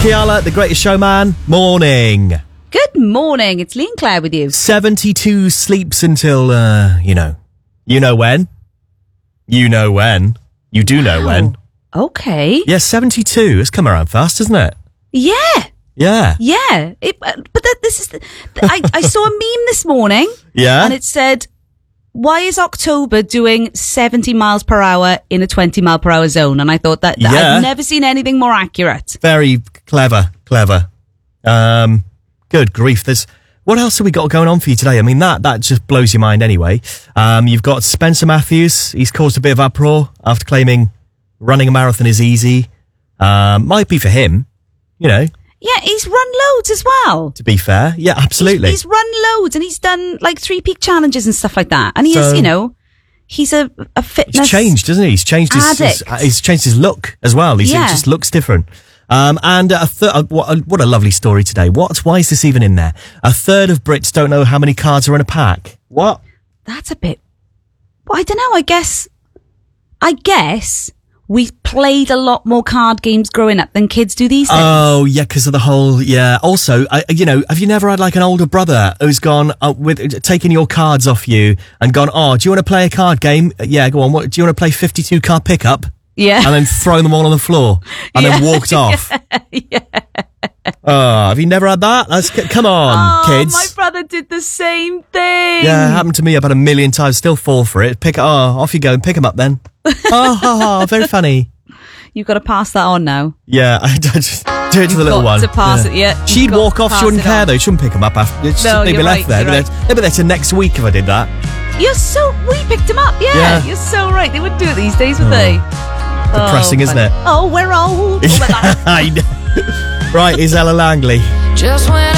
Kiala, The Greatest Showman, morning. Good morning, it's Lee and Claire with you. 72 sleeps until, you know when. You know when. You do know when. Okay. Yeah, 72. It's come around fast, hasn't it? Yeah. Yeah. Yeah. This is... I saw a meme this morning. Yeah? And it said, why is October doing 70 miles per hour in a 20 mile per hour zone? And I thought that Yeah. I've never seen anything more accurate. Very clever. Good grief. What else have we got going on for you today? I mean, that just blows your mind anyway. You've got Spencer Matthews. He's caused a bit of uproar after claiming running a marathon is easy. Might be for him, you know. Yeah, he's run loads as well. To be fair. Yeah, absolutely. He's run loads and he's done like 3 peak challenges and stuff like that. And he is, he's a fitness. He's changed, doesn't he? He's changed he's changed his look as well. He just looks different. What a lovely story today. Why is this even in there? A third of Brits don't know how many cards are in a pack. What? That's a bit... I don't know, I guess we played a lot more card games growing up than kids do these days. Oh, yeah, because of the whole... Yeah. Also, have you never had like an older brother who's gone taking your cards off you and gone, oh, do you want to play a card game? Yeah, go on. Do you want to play 52 card pickup? Yeah. And then throw them all on the floor and then walked off. Yeah. Oh, have you never had that? Come on, kids. My brother did the same thing. Yeah, it happened to me about 1 million times. Still fall for it. Off you go and pick them up then. Very funny. You've got to pass that on now. Yeah, I just do it to the little one. To pass it, yeah. She'd walk off. She wouldn't care though. She wouldn't pick them up after. They'd be left there. They'd be there till next week if I did that. We picked them up. Yeah. You're so right. They wouldn't do it these days, would they? Depressing, isn't it? Oh, we're old. I know. Right, is Ella Langley. Just when